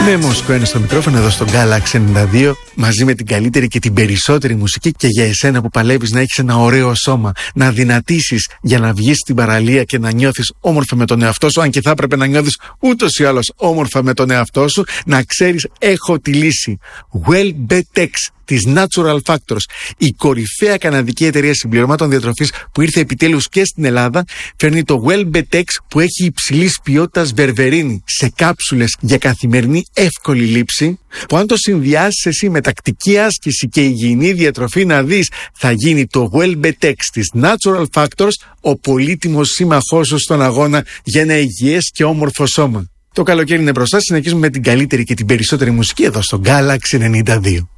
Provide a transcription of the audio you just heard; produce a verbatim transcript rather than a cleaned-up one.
Με Μοσκό στο μικρόφωνο εδώ στο Galaxy ενενήντα δύο, μαζί με την καλύτερη και την περισσότερη μουσική, και για εσένα που παλεύεις να έχεις ένα ωραίο σώμα, να δυνατήσεις για να βγεις στην παραλία και να νιώθεις όμορφα με τον εαυτό σου, αν και θα έπρεπε να νιώθεις ούτως ή άλλως όμορφα με τον εαυτό σου, να ξέρεις, έχω τη λύση. WellBetex της Natural Factors, η κορυφαία καναδική εταιρεία συμπληρωμάτων διατροφής που ήρθε επιτέλους και στην Ελλάδα, φέρνει το WellBetex που έχει υψηλής ποιότητας βερβερίνη σε κάψουλες για καθημερινή εύκολη λήψη, που αν το συνδυάσεις εσύ με τακτική άσκηση και υγιεινή διατροφή, να δεις, θα γίνει το WellBetex της Natural Factors ο πολύτιμος σύμμαχός σου στον αγώνα για ένα υγιές και όμορφο σώμα. Το καλοκαίρι είναι μπροστά, συνεχίζουμε με την καλύτερη και την περισσότερη μουσική εδώ στο Galaxy ενενήντα δύο.